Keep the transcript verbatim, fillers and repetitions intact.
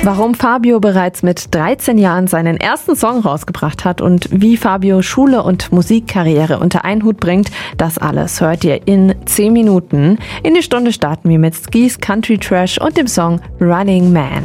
Warum Fabio bereits mit dreizehn Jahren seinen ersten Song rausgebracht hat und wie Fabio Schule und Musikkarriere unter einen Hut bringt, das alles hört ihr in zehn Minuten. In die Stunde starten wir mit Skis Country Trash und dem Song Running Man.